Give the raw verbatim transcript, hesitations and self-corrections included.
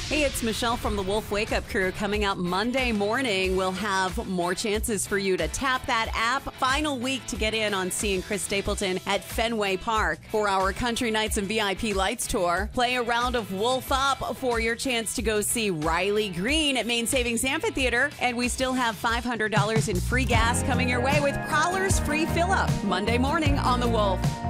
Hey, it's Michelle from the Wolf Wake Up Crew. Coming up Monday morning, we'll have more chances for you to tap that app. Final week to get in on seeing Chris Stapleton at Fenway Park for our Country Nights and V I P Lights tour. Play a round of Wolf Up for your chance to go see Riley Green at Main Savings Amphitheater. And we still have five hundred dollars in free gas coming your way with Prowler's Free Fill Up Monday morning on The Wolf.